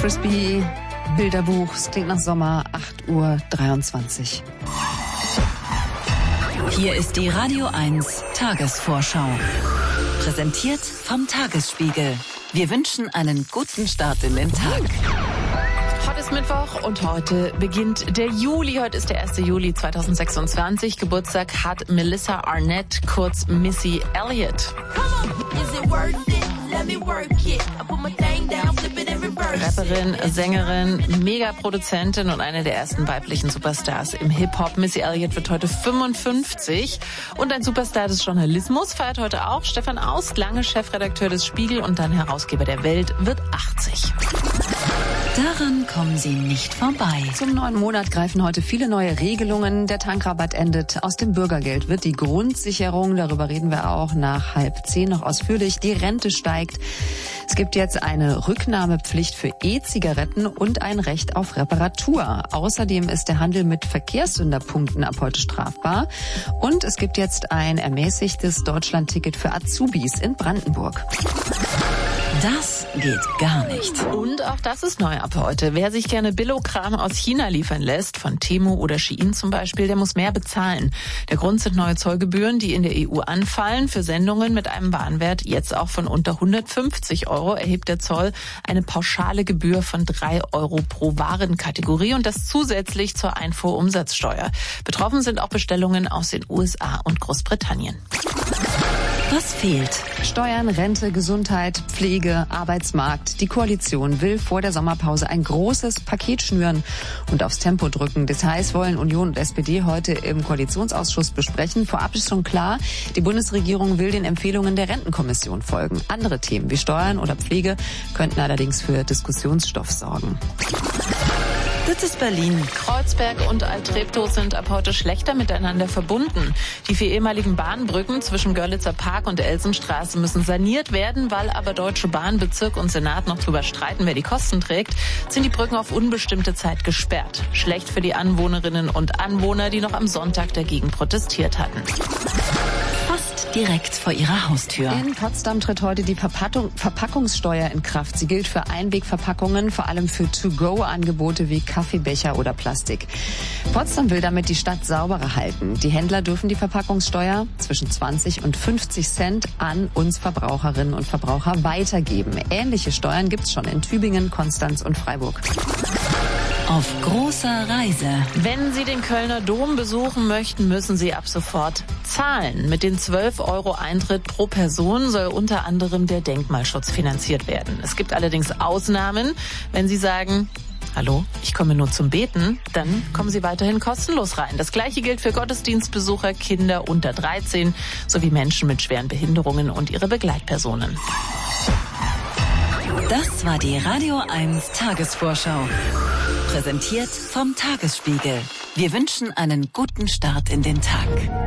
Crispy, Bilderbuch, es klingt nach Sommer, 8:23 Uhr. Hier ist die Radio 1 Tagesvorschau. Präsentiert vom Tagesspiegel. Wir wünschen einen guten Start in den Tag. Heute ist Mittwoch und heute beginnt der Juli. Heute ist der 1. Juli 2026. Geburtstag hat Melissa Arnett, kurz Missy Elliott. Rapperin, Sängerin, Megaproduzentin und eine der ersten weiblichen Superstars im Hip-Hop. Missy Elliott wird heute 55 und ein Superstar des Journalismus feiert heute auch. Stefan Aust, lange Chefredakteur des Spiegel und dann Herausgeber der Welt, wird 80. Daran kommen Sie nicht vorbei. Zum neuen Monat greifen heute viele neue Regelungen. Der Tankrabatt endet. Aus dem Bürgergeld wird die Grundsicherung, darüber reden wir auch nach 9:30 noch ausführlich. Die Rente steigt. Es gibt jetzt eine Rücknahmepflicht für E-Zigaretten und ein Recht auf Reparatur. Außerdem ist der Handel mit Verkehrssünderpunkten ab heute strafbar. Und es gibt jetzt ein ermäßigtes Deutschlandticket für Azubis in Brandenburg. Das geht gar nicht. Und auch das ist neu ab heute. Wer sich gerne Billo-Kram aus China liefern lässt, von Temu oder Shein zum Beispiel, der muss mehr bezahlen. Der Grund sind neue Zollgebühren, die in der EU anfallen. Für Sendungen mit einem Warenwert jetzt auch von unter 150 Euro erhebt der Zoll eine pauschale Gebühr von 3 Euro pro Warenkategorie und das zusätzlich zur Einfuhrumsatzsteuer. Betroffen sind auch Bestellungen aus den USA und Großbritannien. Was fehlt? Steuern, Rente, Gesundheit, Pflege, Arbeitsmarkt. Die Koalition will vor der Sommerpause ein großes Paket schnüren und aufs Tempo drücken. Details wollen Union und SPD heute im Koalitionsausschuss besprechen. Vorab ist schon klar, die Bundesregierung will den Empfehlungen der Rentenkommission folgen. Andere Themen wie Steuern oder Pflege könnten allerdings für Diskussionsstoff sorgen. Das ist Berlin. Kreuzberg und Alt-Treptow sind ab heute schlechter miteinander verbunden. Die 4 ehemaligen Bahnbrücken zwischen Görlitzer Park und Elsenstraße müssen saniert werden, weil aber Deutsche Bahn, Bezirk und Senat noch drüber streiten, wer die Kosten trägt, sind die Brücken auf unbestimmte Zeit gesperrt. Schlecht für die Anwohnerinnen und Anwohner, die noch am Sonntag dagegen protestiert hatten. Fast direkt vor ihrer Haustür. In Potsdam tritt heute die Verpackungssteuer in Kraft. Sie gilt für Einwegverpackungen, vor allem für To-Go-Angebote wie Kaffeebecher oder Plastik. Potsdam will damit die Stadt sauberer halten. Die Händler dürfen die Verpackungssteuer zwischen 20 und 50 Cent an uns Verbraucherinnen und Verbraucher weitergeben. Ähnliche Steuern gibt's schon in Tübingen, Konstanz und Freiburg. Auf großer Reise. Wenn Sie den Kölner Dom besuchen möchten, müssen Sie ab sofort zahlen. Mit den 12 Euro Eintritt pro Person soll unter anderem der Denkmalschutz finanziert werden. Es gibt allerdings Ausnahmen. Wenn Sie sagen, hallo, ich komme nur zum Beten, dann kommen Sie weiterhin kostenlos rein. Das Gleiche gilt für Gottesdienstbesucher, Kinder unter 13 sowie Menschen mit schweren Behinderungen und ihre Begleitpersonen. Das war die Radio 1 Tagesvorschau. Präsentiert vom Tagesspiegel. Wir wünschen einen guten Start in den Tag.